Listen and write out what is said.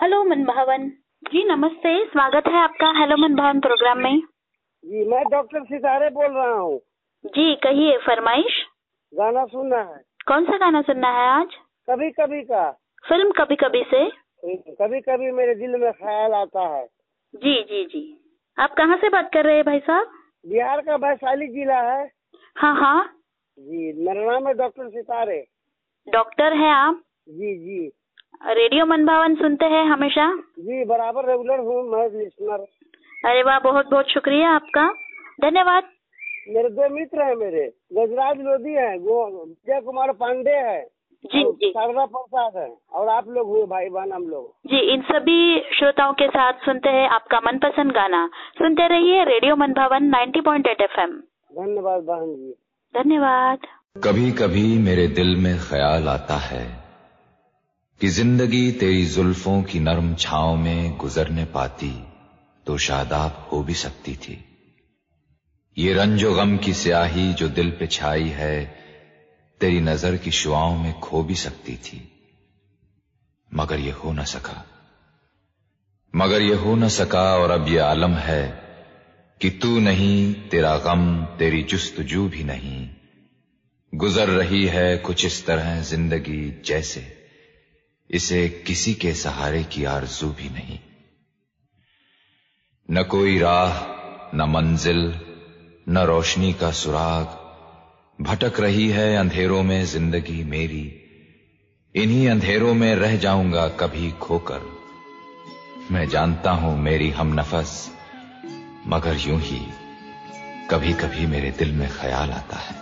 Hello मनभावन जी, नमस्ते। स्वागत है आपका हेलो मनभावन प्रोग्राम में। जी, मैं डॉक्टर सितारे बोल रहा हूँ। जी कहिए, फरमाइश। गाना सुनना है। कौन सा गाना सुनना है आज? कभी कभी का। फिल्म कभी कभी से। कभी कभी मेरे दिल में ख्याल आता है। जी जी जी। आप कहाँ से बात कर रहे हैं भाई साहब? बिहार का वैशाली जिला है। हाँ हाँ जी, मेरा नाम है डॉक्टर सितारे। डॉक्टर है आप? जी जी। रेडियो मनभावन सुनते हैं हमेशा? जी, बराबर रेगुलर हूँ मैं लिस्नर। अरे वाह, बहुत बहुत शुक्रिया आपका, धन्यवाद। मेरे दो मित्र हैं, मेरे गजराज लोधी है, विजय कुमार पांडे है जी जी, शारदा प्रसाद है, और आप लोग हुए भाई बहन हम लोग। जी, इन सभी श्रोताओं के साथ सुनते हैं आपका मनपसंद गाना। सुनते रहिए रेडियो मनभावन 90.8 FM। धन्यवाद बहन जी, धन्यवाद। कभी कभी मेरे दिल में ख्याल आता है कि जिंदगी तेरी जुल्फों की नरम छांव में गुजरने पाती तो शादाब हो भी सकती थी। ये रंजो गम की स्याही जो दिल पे छाई है तेरी नजर की शुआओं में खो भी सकती थी, मगर ये हो न सका। और अब ये आलम है कि तू नहीं, तेरा गम, तेरी जुस्तजू भी नहीं। गुजर रही है कुछ इस तरह जिंदगी जैसे इसे किसी के सहारे की आरज़ू भी नहीं। न कोई राह, न मंजिल, न रोशनी का सुराग, भटक रही है अंधेरों में जिंदगी मेरी। इन्हीं अंधेरों में रह जाऊंगा कभी खोकर। मैं जानता हूं मेरी हमनफस, मगर यूं ही कभी कभी मेरे दिल में ख्याल आता है।